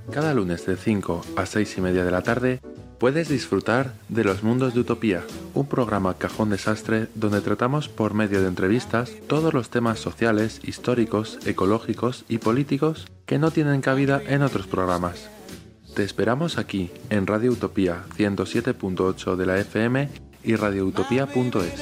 Cada lunes de 5 a 6 y media de la tarde puedes disfrutar de Los Mundos de Utopía, un programa cajón desastre donde tratamos por medio de entrevistas todos los temas sociales, históricos, ecológicos y políticos que no tienen cabida en otros programas. Te esperamos aquí en Radio Utopía 107.8 de la FM y radioutopía.es.